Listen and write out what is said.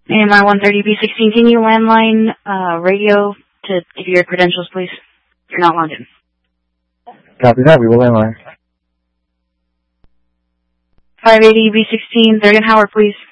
AMR 130B16, can you landline radio to give your credentials, please? You're not logged in. Copy that. We will landline. 580B16, Third and Howard, please.